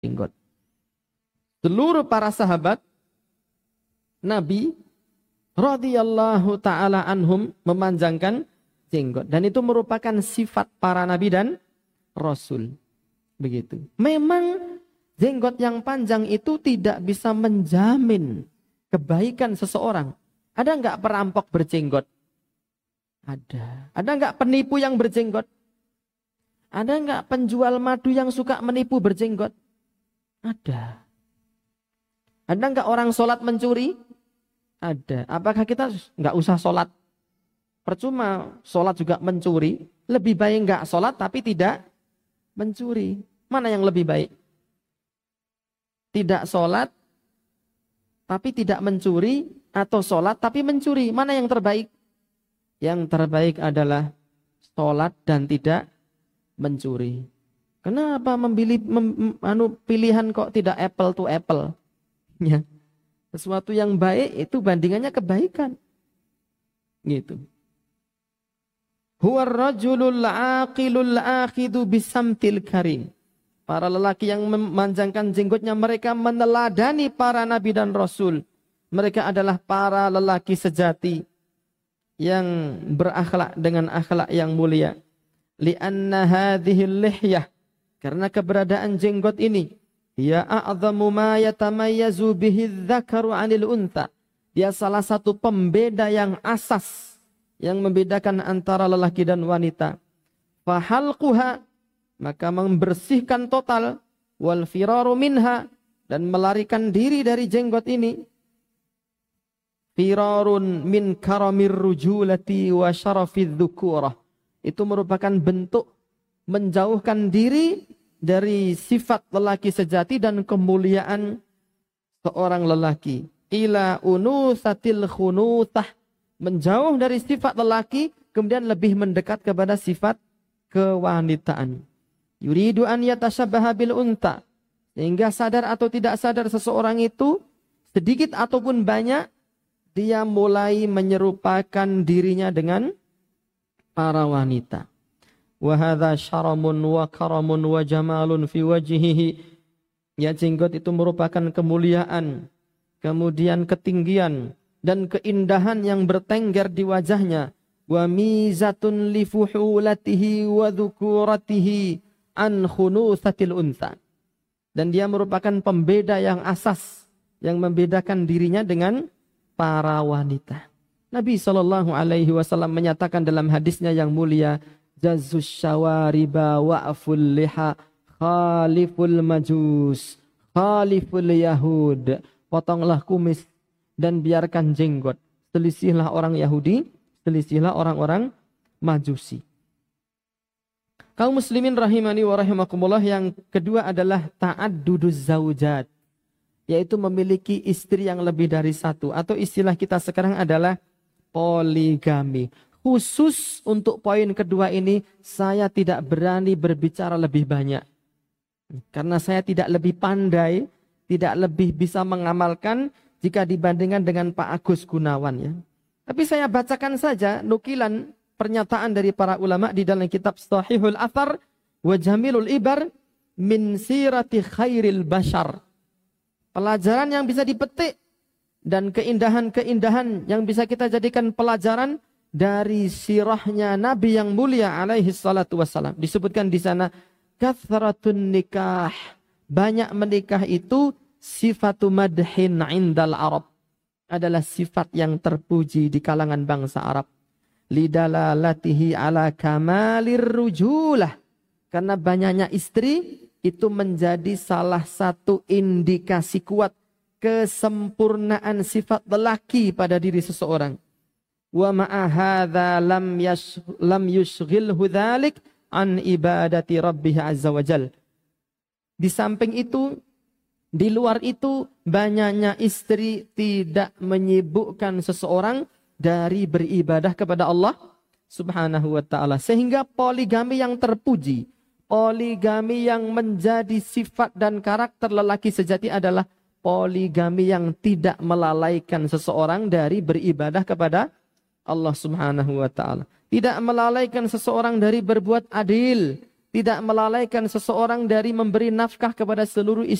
jenggot. Seluruh para sahabat Nabi radhiyallahu taala anhum memanjangkan jenggot, dan itu merupakan sifat para nabi dan rasul. Begitu. Memang jenggot yang panjang itu tidak bisa menjamin kebaikan seseorang. Ada enggak perampok berjenggot? Ada. Ada enggak penipu yang berjenggot? Ada enggak penjual madu yang suka menipu berjenggot? Ada. Ada enggak orang sholat mencuri? Ada. Apakah kita enggak usah sholat? Percuma sholat juga mencuri. Lebih baik enggak sholat tapi tidak mencuri. Mana yang lebih baik? Tidak sholat tapi tidak mencuri, atau sholat tapi mencuri? Mana yang terbaik? Yang terbaik adalah sholat dan tidak mencuri. Kenapa memilih pilihan kok tidak apple to apple? Ya. Sesuatu yang baik itu bandingannya kebaikan. Gitu. Huwa ar-rajulul aqilul akhidu bisamtil karim. Para lelaki yang memanjangkan jenggotnya, mereka meneladani para nabi dan rasul. Mereka adalah para lelaki sejati yang berakhlak dengan akhlak yang mulia. Li'anna hadhil lihyah, karena keberadaan jenggot ini, ya a'zamu ma yatamayyazu bihi dzakaru 'anil untha. Dia salah satu pembeda yang asas yang membedakan antara lelaki dan wanita. Fahalquha, maka membersihkan total, wal firaru minha, dan melarikan diri dari jenggot ini. Firarun min karamir rujulati wa syarafidz dzukurah. Itu merupakan bentuk menjauhkan diri dari sifat lelaki sejati dan kemuliaan seorang lelaki. Ila unusatil khunutah, menjauh dari sifat lelaki kemudian lebih mendekat kepada sifat kewanitaan. Yuridu an yatashabbaha bil unta, sehingga sadar atau tidak sadar seseorang itu sedikit ataupun banyak dia mulai menyerupakan dirinya dengan para wanita. Wa hadza syaramun wa karamun wa jamalun fi wajhihi. Ya, jenggot itu merupakan kemuliaan, kemudian ketinggian dan keindahan yang bertengger di wajahnya. Wa mizatun li fuhulatihi wa dzukuratihi an khunusatil untha. Dan dia merupakan pembeda yang asas yang membedakan dirinya dengan para wanita. Nabi SAW menyatakan dalam hadisnya yang mulia, Jazus syawariba wa'aful liha khaliful majus khaliful yahud. Potonglah kumis dan biarkan jenggot. Selisihlah orang Yahudi, selisihlah orang-orang Majusi. Kaum muslimin rahimani wa rahimakumullah, yang kedua adalah ta'adduduz zaujat, yaitu memiliki istri yang lebih dari satu, atau istilah kita sekarang adalah poligami. Khusus untuk poin kedua ini saya tidak berani berbicara lebih banyak. Karena saya tidak lebih pandai, tidak lebih bisa mengamalkan jika dibandingkan dengan Pak Agus Gunawan, ya. Tapi saya bacakan saja nukilan pernyataan dari para ulama di dalam kitab Sahihul Athar wa Jamilul Ibar min sirati khairil bashar. Pelajaran yang bisa dipetik dan keindahan-keindahan yang bisa kita jadikan pelajaran dari sirahnya Nabi yang mulia alaihi salatu wassalam. Disebutkan di sana kathratun nikah, banyak menikah itu sifatu madhin indal Arab, adalah sifat yang terpuji di kalangan bangsa Arab. Lidalalatihi ala kamalir rujulah, karena banyaknya istri itu menjadi salah satu indikasi kuat kesempurnaan sifat lelaki pada diri seseorang. Wa ma'a hadza lam yushghilhu dzalik an ibadati rabbih azza wajal. Di samping itu, di luar itu, banyaknya istri tidak menyibukkan seseorang dari beribadah kepada Allah subhanahu wa ta'ala. Sehingga poligami yang terpuji, poligami yang menjadi sifat dan karakter lelaki sejati adalah poligami yang tidak melalaikan seseorang dari beribadah kepada Allah subhanahu wa ta'ala. Tidak melalaikan seseorang dari berbuat adil, tidak melalaikan seseorang dari memberi nafkah kepada seluruh